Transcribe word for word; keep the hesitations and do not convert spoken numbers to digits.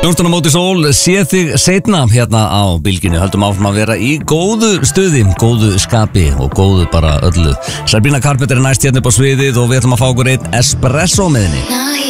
Jónsson á móti sól, sé þig seinna hérna á bylginu. Höldum áfram að vera í góðu stuði, góðu skapi og góðu bara öllu. Sabrína Carpenter er næst hérna upp á sviðið og við ætlum að fá okkur einn espresso með henni.